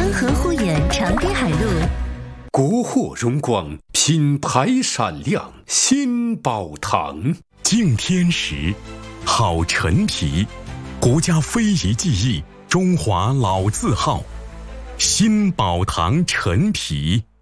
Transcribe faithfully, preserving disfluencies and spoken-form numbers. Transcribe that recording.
安和护眼长堤海路。 国货荣光，品牌闪亮，新宝堂。 敬天时，好陈皮，国家非遗技艺，中华老字号，新宝堂陈皮。